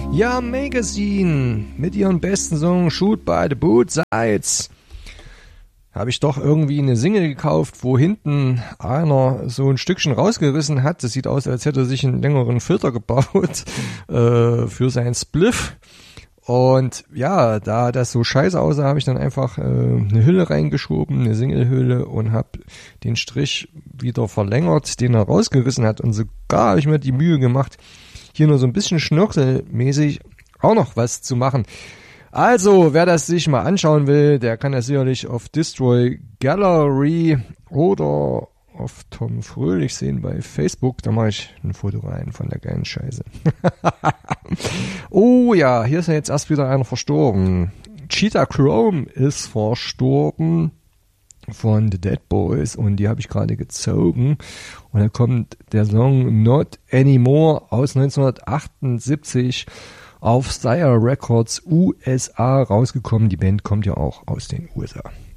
Ja, Magazine mit ihrem besten Song Shoot by the Boot Sides. Habe ich doch irgendwie eine Single gekauft, wo hinten einer so ein Stückchen rausgerissen hat. Das sieht aus, als hätte er sich einen längeren Filter gebaut für seinen Spliff. Und ja, da das so scheiße aussah, habe ich dann einfach eine Hülle reingeschoben, eine Singlehülle, und habe den Strich wieder verlängert, den er rausgerissen hat. Und sogar habe ich mir die Mühe gemacht, hier nur so ein bisschen schnörkelmäßig auch noch was zu machen. Also, wer das sich mal anschauen will, der kann das sicherlich auf Destroy Gallery oder auf Tom Fröhlich sehen bei Facebook. Da mache ich ein Foto rein von der geilen Scheiße. Oh ja, hier ist ja jetzt erst wieder einer verstorben. Cheetah Chrome ist verstorben von The Dead Boys, und die habe ich gerade gezogen. Und da kommt der Song Not Anymore aus 1978 auf Sire Records USA rausgekommen. Die Band kommt ja auch aus den USA.